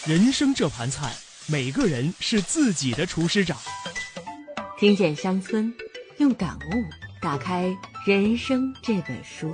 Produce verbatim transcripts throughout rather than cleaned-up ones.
人生这盘菜，每个人是自己的厨师长。 听见乡村，用感悟打开人生这本书。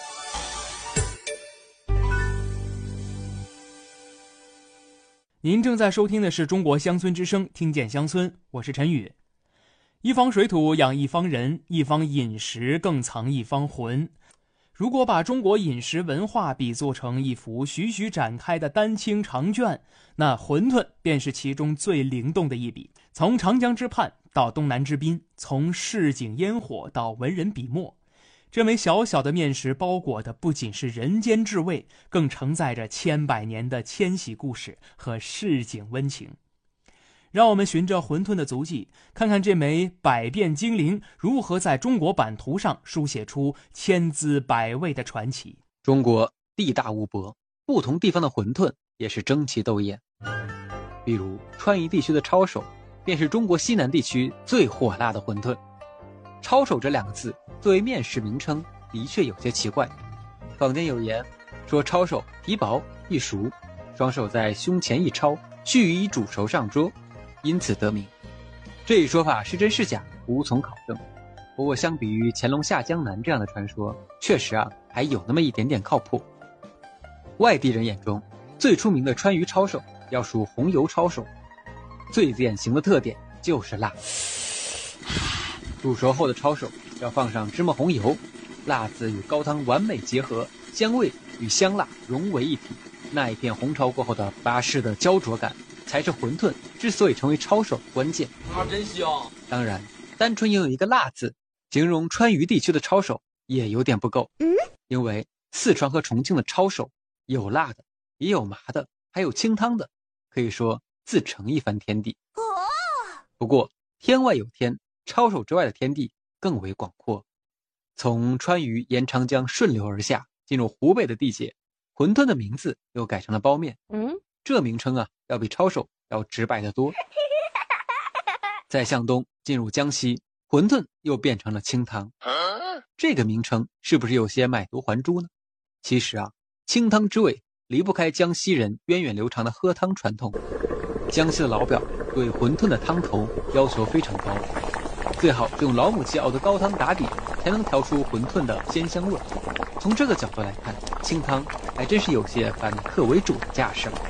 您正在收听的是中国乡村之声，听见乡村，我是陈宇。一方水土养一方人，一方饮食更藏一方魂。如果把中国饮食文化比作成一幅徐徐展开的丹青长卷，那馄饨便是其中最灵动的一笔。从长江之畔到东南之滨，从市井烟火到文人笔墨，这枚小小的面食包裹的不仅是人间至味，更承载着千百年的迁徙故事和市井温情。让我们循着馄饨的足迹，看看这枚百变精灵如何在中国版图上书写出千滋百味的传奇。 中国地大物博，不同地方的馄饨也是争奇斗艳。比如川渝地区的抄手，便是中国西南地区最火辣的馄饨。抄手这两个字作为面食名称，的确有些奇怪。坊间有言说抄手皮薄易熟，双手在胸前一抄，须臾煮熟上桌，因此得名。这一说法是真是假，无从考证。不过相比于乾隆下江南这样的传说，确实啊还有那么一点点靠谱。外地人眼中最出名的川渝抄手要数红油抄手，最典型的特点就是辣。煮熟后的抄手要放上芝麻红油，辣子与高汤完美结合，香味与香辣融为一体，那一片红潮过后的巴适的焦灼感，才是馄饨之所以成为抄手的关键。 啊，真香！ 当然，单纯拥有一个辣字，形容川渝地区的抄手也有点不够。嗯，因为四川和重庆的抄手有辣的，也有麻的，还有清汤的，可以说自成一番天地。哦，不过天外有天，抄手之外的天地更为广阔。从川渝沿长江顺流而下，进入湖北的地界，馄饨的名字又改成了包面。嗯，这名称啊，要比抄手要直白得多。再向东进入江西，馄饨又变成了清汤。这个名称是不是有些买椟还珠呢？其实啊，清汤之味离不开江西人源远流长的喝汤传统。江西的老表对馄饨的汤头要求非常高，最好是用老母鸡熬的高汤打底，才能调出馄饨的鲜香味。从这个角度来看，清汤还真是有些反客为主的架势了。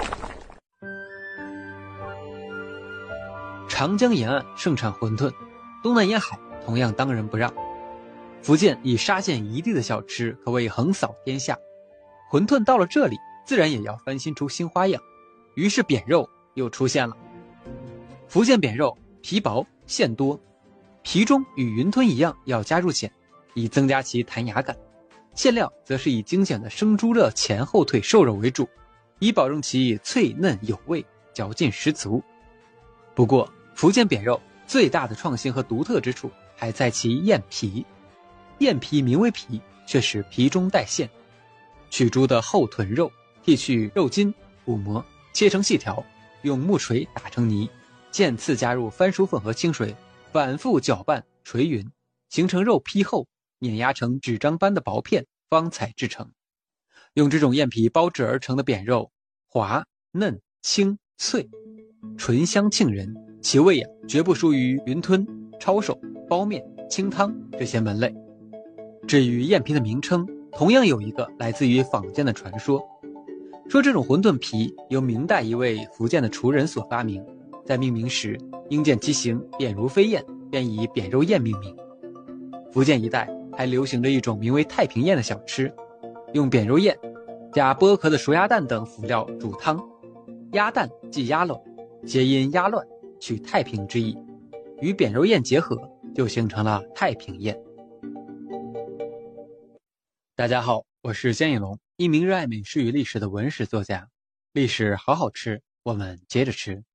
长江沿岸盛产馄饨，东南沿海同样当仁不让。福建以沙县一地的小吃可谓横扫天下，馄饨到了这里自然也要翻新出新花样，于是扁肉又出现了。福建扁肉皮薄馅多，皮中与云吞一样要加入碱，以增加其弹牙感。馅料则是以精选的生猪的前后腿瘦肉为主，以保证其脆嫩有味，嚼劲十足。不过福建扁肉最大的创新和独特之处还在其燕皮。燕皮名为皮，却是皮中带馅。取猪的后臀肉，剔去肉筋骨膜，切成细条，用木锤打成泥，渐次加入番薯粉和清水，反复搅拌捶匀，形成肉坯后碾压成纸张般的薄片，方才制成。用这种燕皮包制而成的扁肉，滑嫩清脆，醇香沁人，其味呀、啊、绝不输于云吞、抄手、包面、清汤这些门类。至于燕皮的名称，同样有一个来自于坊间的传说，说这种馄饨皮由明代一位福建的厨人所发明，在命名时因见其形扁如飞燕，便以扁肉燕命名。福建一带还流行着一种名为太平燕的小吃，用扁肉燕加剥壳的熟鸭蛋等辅料煮汤，鸭蛋即鸭卵，谐音鸭乱，取太平之意，与扁肉燕结合，就形成了太平燕。大家好，我是江颖龙，一名热爱美食与历史的文史作家。历史好好吃，我们接着吃。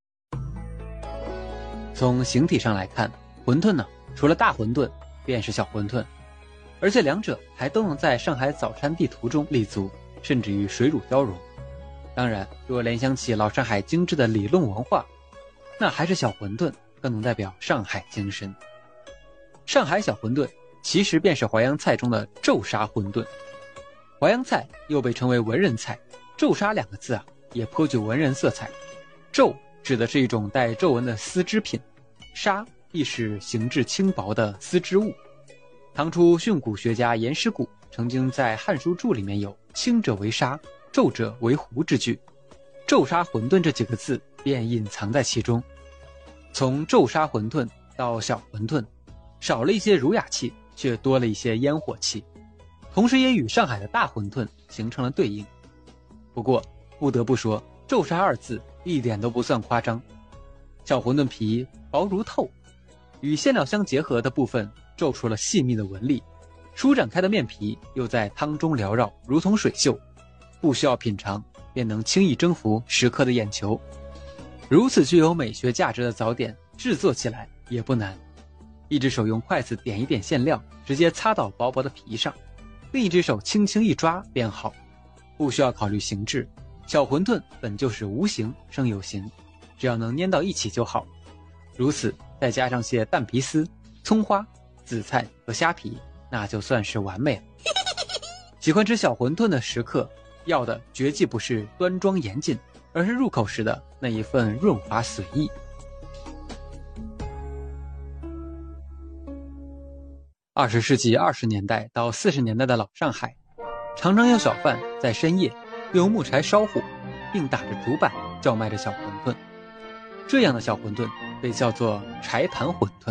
从形体上来看，馄饨呢，除了大馄饨便是小馄饨，而且两者还都能在上海早餐地图中立足，甚至与水乳交融。当然，若联想起老上海精致的理论文化，那还是小馄饨更能代表上海精神。上海小馄饨其实便是淮扬菜中的皱沙馄饨。淮扬菜又被称为文人菜，皱沙两个字啊， 也颇具文人色彩。皱指的是一种带皱纹的丝织品，纱亦是形质轻薄的丝织物。唐初训诂学家颜师古曾经在《汉书注》里面有轻者为纱，皱者为狐之句，皱纱馄饨这几个字便隐藏在其中。从皱纱馄饨到小馄饨，少了一些儒雅气，却多了一些烟火气，同时也与上海的大馄饨形成了对应。不过不得不说，皱纱二字一点都不算夸张。小馄饨皮薄如透，与馅料相结合的部分皱出了细密的纹理，舒展开的面皮又在汤中缭绕，如同水袖，不需要品尝便能轻易征服食客的眼球。如此具有美学价值的早点制作起来也不难，一只手用筷子点一点馅料，直接擦到薄薄的皮上，另一只手轻轻一抓便好，不需要考虑形制。小馄饨本就是无形生有形，只要能粘到一起就好。如此再加上些蛋皮丝、葱花、紫菜和虾皮，那就算是完美了。喜欢吃小馄饨的食客要的绝技不是端庄严谨，而是入口时的那一份润滑随意。二十世纪二十年代到四十年代的老上海，常常有小贩在深夜用木柴烧火，并打着竹板叫卖着小馄饨。这样的小馄饨被叫做柴盘馄饨。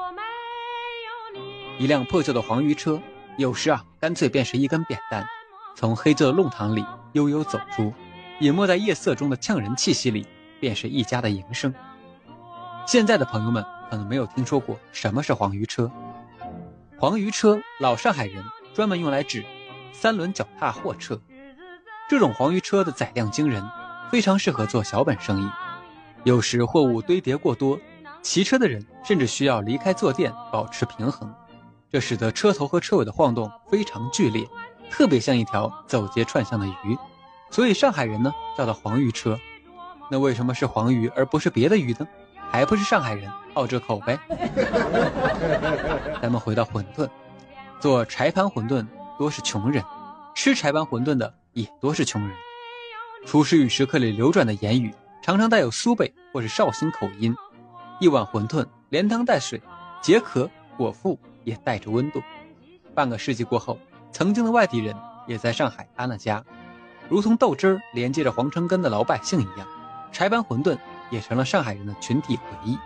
一辆破旧的黄鱼车，有时啊干脆便是一根扁担，从黑旧的弄堂里悠悠走出，隐没在夜色中的呛人气息里，便是一家的营生。现在的朋友们可能没有听说过什么是黄鱼车。黄鱼车，老上海人专门用来指三轮脚踏货车。这种黄鱼车的载量惊人，非常适合做小本生意。有时货物堆叠过多，骑车的人甚至需要离开坐垫保持平衡，这使得车头和车尾的晃动非常剧烈，特别像一条走街串巷的鱼，所以上海人呢叫它黄鱼车。那为什么是黄鱼而不是别的鱼呢？还不是上海人好这口呗。咱们回到馄饨，做柴盘馄饨多是穷人，吃柴盘馄饨的也多是穷人。厨师与食客里流转的言语常常带有苏北或是绍兴口音，一碗馄饨连汤带水，解渴果腹，也带着温度。半个世纪过后，曾经的外地人也在上海安了家，如同豆汁儿连接着皇城根的老百姓一样，柴盘馄饨也成了上海人的群体回忆。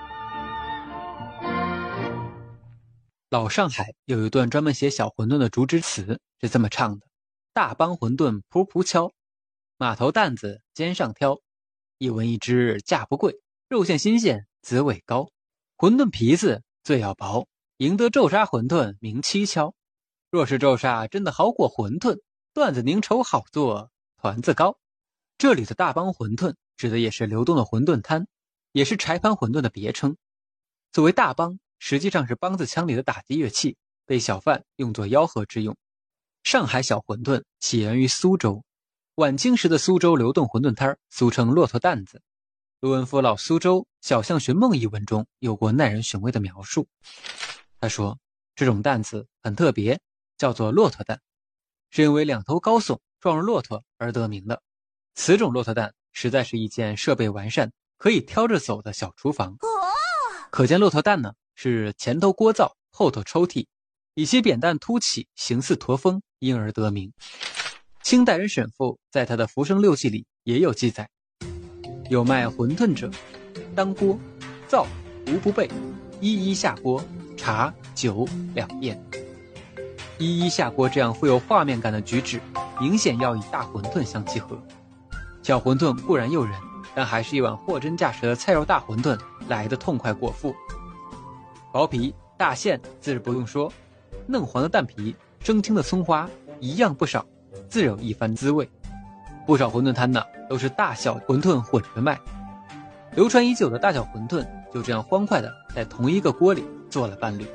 老上海有一段专门写小馄饨的竹枝词，是这么唱的：大帮馄饨噗噗敲，码头担子肩上挑，一文一只价不贵，肉馅新鲜滋味高，馄饨皮子最要薄，赢得皱纱馄饨名蹊跷。若是皱纱真的好裹馄饨，段子宁稠好做团子糕。这里的大帮馄饨指的也是流动的馄饨摊，也是柴盘馄饨的别称。作为大帮，实际上是梆子腔里的打击乐器，被小贩用作吆喝之用。上海小馄饨起源于苏州，晚清时的苏州流动馄饨摊俗称骆驼担子。陆文夫《老苏州小巷寻梦》一文中有过耐人寻味的描述。他说，这种担子很特别，叫做骆驼担，是因为两头高耸状如骆驼而得名的。此种骆驼担实在是一件设备完善，可以挑着走的小厨房。可见骆驼担呢，是前头锅灶，后头抽屉，以其扁担凸起，形似驼峰，因而得名。清代人沈复在他的《浮生六记》里也有记载：有卖馄饨者，当锅灶无不备，一一下锅，茶酒两宴。一一下锅这样富有画面感的举止，明显要与大馄饨相契合。小馄饨固然诱人，但还是一碗货真价实的菜肉大馄饨来得痛快果腹。薄皮大馅自不用说，嫩黄的蛋皮生青的葱花一样不少，自有一番滋味。不少馄饨摊呢都是大小馄饨混着卖，流传已久的大小馄饨就这样欢快的在同一个锅里做了伴侣。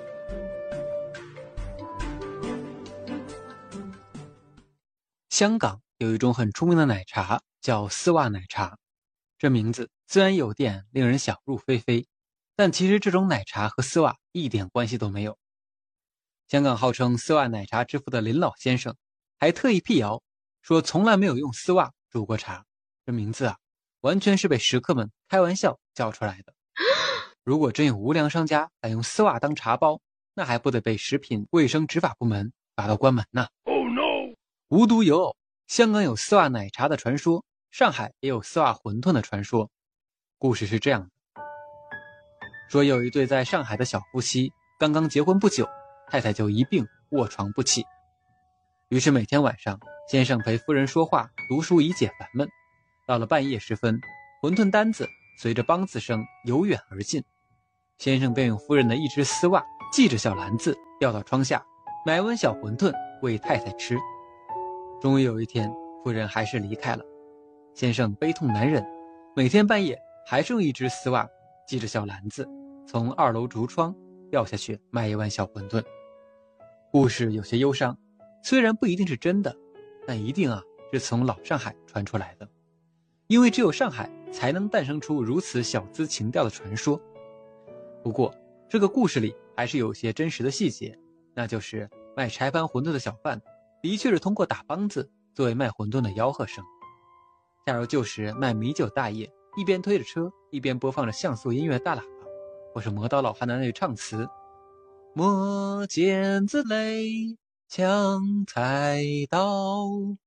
香港有一种很出名的奶茶叫丝袜奶茶，这名字虽然有点令人想入非非，但其实这种奶茶和丝袜一点关系都没有。香港号称丝袜奶茶之父的林老先生还特意辟谣说从来没有用丝袜煮过茶， 这名字啊，完全是被食客们开玩笑叫出来的。如果真有无良商家敢用丝袜当茶包，那还不得被食品卫生执法部门罚到关门呢？ Oh no！ 无独有偶，香港有丝袜奶茶的传说，上海也有丝袜馄饨的传说。故事是这样的，说有一对在上海的小夫妻刚刚结婚不久，太太就一病卧床不起。于是每天晚上，先生陪夫人说话读书以解烦闷。到了半夜时分，馄饨单子随着梆子声由远而近，先生便用夫人的一只丝袜系着小篮子吊到窗下，买碗小馄饨喂太太吃。终于有一天，夫人还是离开了，先生悲痛难忍，每天半夜还是用一只丝袜系着小篮子从二楼竹窗掉下去卖一碗小馄饨。故事有些忧伤，虽然不一定是真的，但一定啊是从老上海传出来的，因为只有上海才能诞生出如此小资情调的传说。不过这个故事里还是有些真实的细节，那就是卖柴盘馄饨的小贩的确是通过打梆子作为卖馄饨的吆喝声。假如旧时卖米酒大爷一边推着车一边播放着像素音乐大喇叭，或是磨刀老汉的那句唱词，磨剪子擂抢菜刀。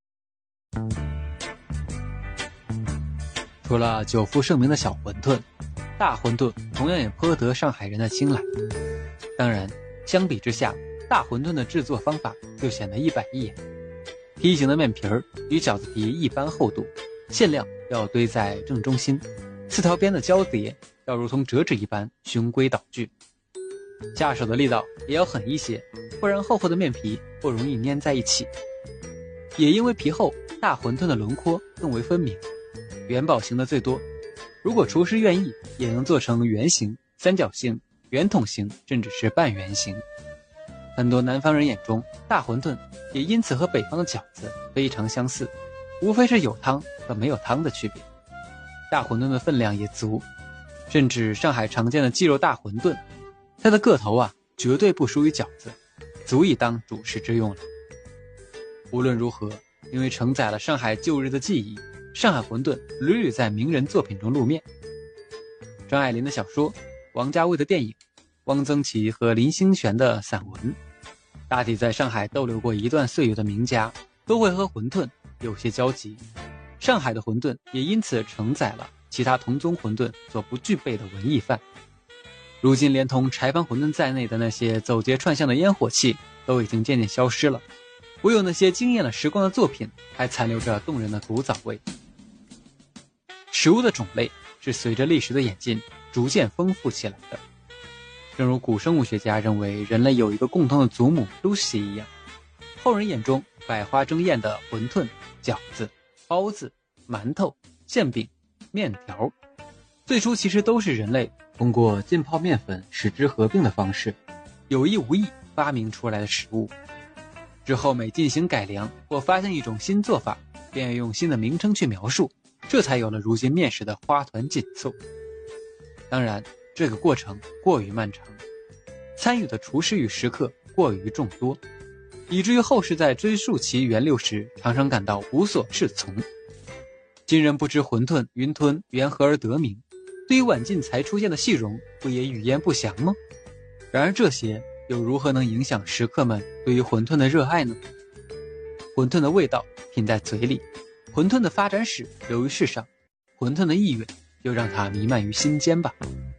除了久负盛名的小馄饨，大馄饨同样也颇得上海人的青睐。当然相比之下，大馄饨的制作方法就显得一板一眼。梯形的面皮儿与饺子皮一般厚度，馅料要堆在正中心，四条边的交叠要如同折纸一般循规蹈矩，下手的力道也要狠一些，不然厚厚的面皮不容易粘在一起。也因为皮厚，大馄饨的轮廓更为分明，元宝形的最多，如果厨师愿意，也能做成圆形、三角形、圆筒形，甚至是半圆形。很多南方人眼中，大馄饨也因此和北方的饺子非常相似，无非是有汤和没有汤的区别。大馄饨的分量也足，甚至上海常见的鸡肉大馄饨，它的个头啊绝对不输于饺子，足以当主食之用了。无论如何，因为承载了上海旧日的记忆，上海馄饨屡屡在名人作品中露面。张爱玲的小说，王家卫的电影，汪曾祺和林清玄的散文，大抵在上海逗留过一段岁月的名家都会和馄饨有些交集。上海的馄饨也因此承载了其他同宗馄饨所不具备的文艺范。如今连同柴盘馄饨在内的那些走街串巷的烟火气都已经渐渐消失了，唯有那些惊艳了时光的作品还残留着动人的古早味。食物的种类是随着历史的演进逐渐丰富起来的，正如古生物学家认为人类有一个共同的祖母 Lucy 一样，后人眼中百花争艳的馄饨、饺子、包子、馒头、馅饼、面条，最初其实都是人类通过浸泡面粉使之合并的方式，有意无意发明出来的食物。之后每进行改良或发现一种新做法，便要用新的名称去描述，这才有了如今面食的花团锦簇。当然这个过程过于漫长，参与的厨师与食客过于众多，以至于后世在追溯其源流时常常感到无所适从。今人不知馄饨、云吞缘何而得名，对于晚近才出现的细蓉，不也语焉不详吗？然而这些又如何能影响食客们对于馄饨的热爱呢？馄饨的味道品在嘴里，馄饨的发展史流于世上，馄饨的意愿就让它弥漫于心间吧。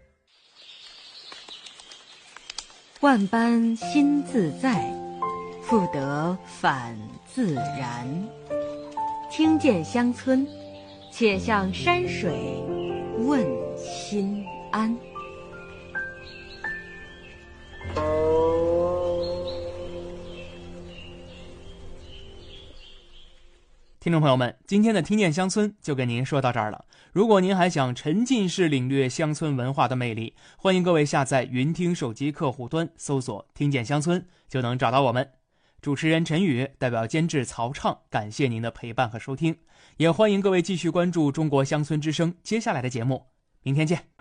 万般心自在，复得返自然。听见乡村，且向山水问心安。 听众朋友们，今天的听见乡村就跟您说到这儿了。如果您还想沉浸式领略乡村文化的魅力，欢迎各位下载云听手机客户端，搜索听见乡村就能找到我们。主持人陈宇代表监制曹畅，感谢您的陪伴和收听，也欢迎各位继续关注中国乡村之声接下来的节目。明天见。